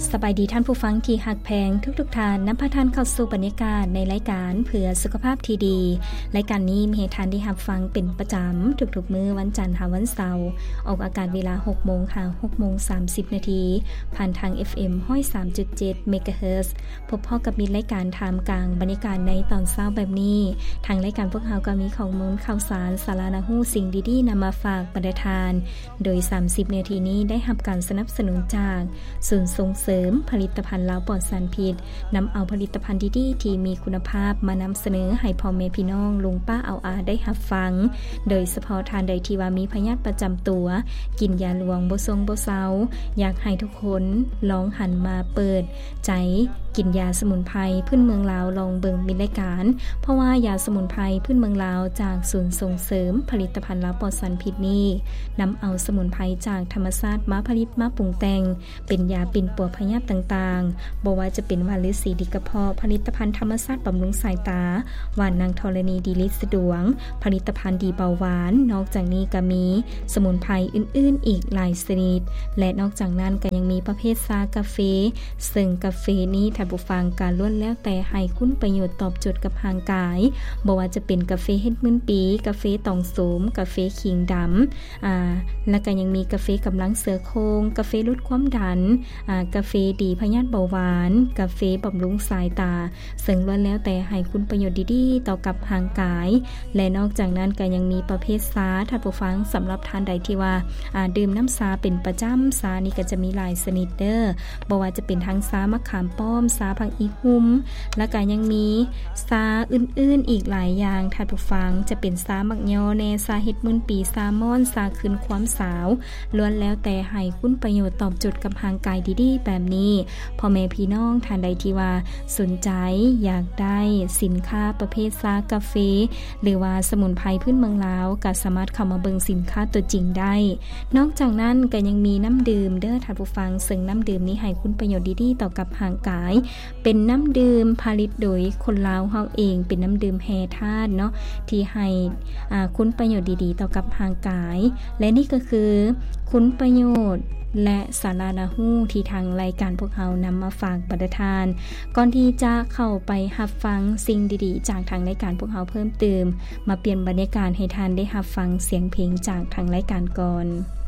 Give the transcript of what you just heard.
สบายดีท่านผู้ฟังที่หักแพงทุกท่านนำพาท่านเข้าสู่บรรยากาศในรายการเพื่อสุขภาพที่ดีรายการนี้มีให้ท่านได้รับฟังเป็นประจำทุกๆมื้อวันจันทร์ถึงวันเสาร์ออกอากาศเวลา 6:00 น. ถึง 6:30 น. ผ่านทาง FM 103.7 MHz พบพ่อกับมีรายการถามกลางบรรยากาศในตอนเช้าแบบนี้ทางรายการพวกเราก็มีข้อมูลข่าวสารสาระน่ารู้สิ่งดีๆนำมาฝากบรรดาทานโดย30 นาทีนี้ได้รับการสนับสนุนจากศูนย์ส่งเสริมผลิตภัณฑ์ลาวปลอดสารพิษนำเอาผลิตภัณฑ์ดีๆที่มีคุณภาพมานำเสนอให้พ่อแม่พี่น้องลุงป้าเอาอาได้รับฟังโดยเฉพาะทานใดที่ว่ามีพยาธิประจำตัวกินยาหลวงบ่ทรงบ่เซาอยากให้ทุกคนลองหันมาเปิดใจกินยาสมุนไพรพื้นเมืองลาวลองเบิ่งมีรายการเพราะว่ายาสมุนไพรพื้นเมืองลาวจากศูนย์ส่งเสริมผลิตภัณฑ์ลาวปลอดสารพิษนี้นำเอาสมุนไพรจากธรรมชาติมาผลิตมาปรุงแต่งเป็นยาปิ่นปัวพยาธิต่างๆบ่ว่าจะเป็นวาฤาษีดีกระเพาะผลิตภัณฑ์ธรรมชาติบำรุงสายตาหวานนางธรณีดีลิศสะดวงผลิตภัณฑ์ดีเบาหวานนอกจากนี้ก็มีสมุนไพรอื่นๆอีกหลายชนิดและนอกจากนั้นก็ยังมีประเภทชากาแฟซึ่งกาแฟนี้ท่านผู้ฟังการล้วนแล้วแต่ให้คุณประโยชน์ตอบโจทย์กับร่างกายบ่ว่าจะเป็นกาแฟเฮ็ดมื้นปีกาแฟตองโสมกาแฟขิงดำแล้วก็ยังมีกาแฟกำลังเสือโครงกาแฟลดความดันกาแฟดีพยาธิเบาหวานกาแฟบำรุงสายตาซึ่งล้วนแล้วแต่ให้คุณประโยชน์ดีๆต่อกับร่างกายและนอกจากนั้นก็ยังมีประเภทชาท่านผู้ฟังสำหรับทานใดที่ว่าดื่มน้ำชาเป็นประจำชานี่ก็จะมีหลายชนิดเด้อบ่ว่าจะเป็นทั้งชามะขามป้อมชาผักอีหุ่มแล้วก็ยังมีชาอื่นๆอีกหลายอย่างท่านผู้ฟังจะเป็นชามักยอแน่ชาเฮ็ดมื้นปีชามอนชาคืนความสาวล้วนแล้วแต่ให้คุณประโยชน์ตอบโจทย์กับร่างกายดีๆแบบนี้พ่อแม่พี่น้องท่านใดที่ว่าสนใจอยากได้สินค้าประเภทชากาแฟหรือว่าสมุนไพรพื้นเมืองลาวก็สามารถเข้ามาเบิ่งสินค้าตัวจริงได้นอกจากนั้นก็ยังมีน้ำดื่มเด้อท่านผู้ฟังซึ่งน้ำดื่มนี้ให้คุณประโยชน์ดีๆต่อกับร่างกายเป็นน้ำดื่มผลิตโดยคนลาวเฮาเองเป็นน้ำดื่มแร่ธาตุเนาะที่ให้คุณประโยชน์ดีๆต่อกับร่างกายและนี่ก็คือคุณประโยชน์และสาระน่ารู้ที่ทางรายการพวกเรานำมาฝากบรรดาทานก่อนที่จะเข้าไปรับฟังสิ่งดีๆจากทางรายการพวกเราเพิ่มเติมมาเปลี่ยนบรรยากาศให้ทานได้รับฟังเสียงเพลงจากทางรายการก่อน